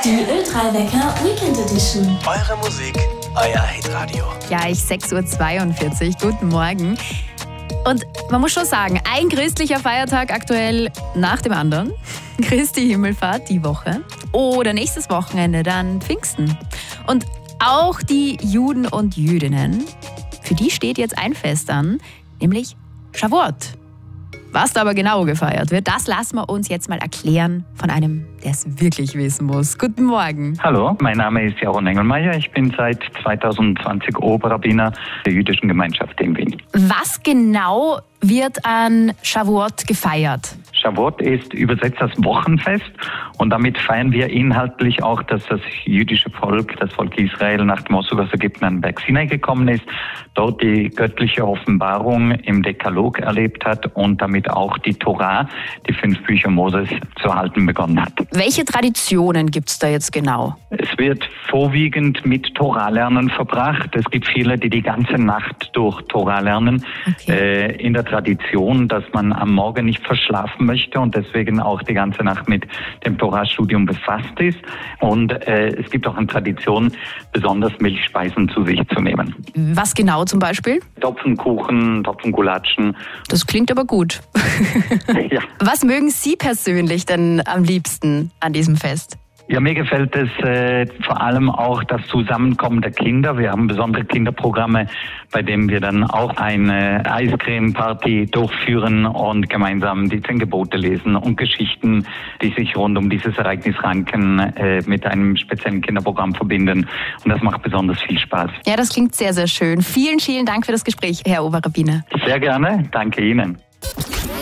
Die Ö3 Wecker Weekend Edition. Eure Musik, euer Hitradio. Gleich 6.42 Uhr. Guten Morgen. Und man muss schon sagen, ein christlicher Feiertag aktuell nach dem anderen. Christi Himmelfahrt die Woche. Oder nächstes Wochenende dann Pfingsten. Und auch die Juden und Jüdinnen, für die steht jetzt ein Fest an, nämlich Shavuot. Was da aber genau gefeiert wird, das lassen wir uns jetzt mal erklären von einem, der es wirklich wissen muss. Guten Morgen. Hallo, mein Name ist Jaron Engelmeier. Ich bin seit 2020 Oberrabbiner der jüdischen Gemeinschaft in Wien. Was genau wird an Shavuot gefeiert? Shavuot ist übersetzt das Wochenfest und damit feiern wir inhaltlich auch, dass das jüdische Volk, das Volk Israel nach dem Auszug aus Ägypten an den Berg Sinai gekommen ist, dort die göttliche Offenbarung im Dekalog erlebt hat und damit auch die Torah, die 5 Bücher Moses, zu halten begonnen hat. Welche Traditionen gibt es da jetzt genau? Es wird vorwiegend mit Torah-Lernen verbracht. Es gibt viele, die die ganze Nacht durch Torah lernen. Okay. In der Tradition, dass man am Morgen nicht verschlafen möchte und deswegen auch die ganze Nacht mit dem Torah-Studium befasst ist. Und es gibt auch eine Tradition, besonders Milchspeisen zu sich zu nehmen. Was genau zum Beispiel? Topfenkuchen, Topfengulatschen. Das klingt aber gut. Ja. Was mögen Sie persönlich denn am liebsten an diesem Fest? Ja, mir gefällt es vor allem auch das Zusammenkommen der Kinder. Wir haben besondere Kinderprogramme, bei denen wir dann auch eine Eiscreme-Party durchführen und gemeinsam die 10 Gebote lesen und Geschichten, die sich rund um dieses Ereignis ranken, mit einem speziellen Kinderprogramm verbinden. Und das macht besonders viel Spaß. Ja, das klingt sehr, sehr schön. Vielen, vielen Dank für das Gespräch, Herr Oberrabbiner. Sehr gerne. Danke Ihnen.